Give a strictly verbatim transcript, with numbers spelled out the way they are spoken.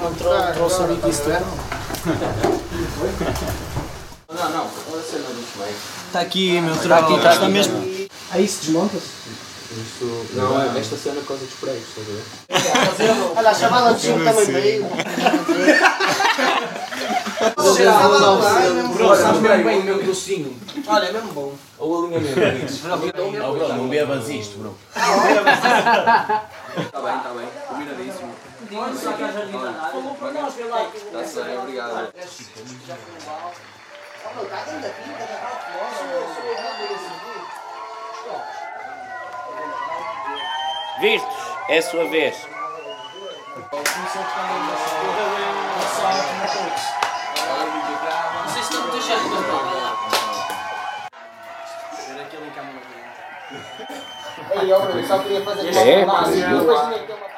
não trouxe o bico isso tudo. Não, não, olha a cena do meio. Está aqui, meu trabalho, está aqui, está mesmo. Aí isso desmonta-se? Isto, não, é esta cena por causa dos pregos, estás a ver? Olha, a chavala de cinco também veio. Bro, sabes mesmo bem o meu docinho. Olha, é mesmo bom. Ou alinhamento. Oh bro, não bebas isto, bro. Está bem, está bem. Combinadíssimo. Está sério, obrigado. Vistos, é a sua vez. Não sei se estou muito chato, mas não, vai lá. Ver aquele em câmera. Ei, eu só queria fazer É? uma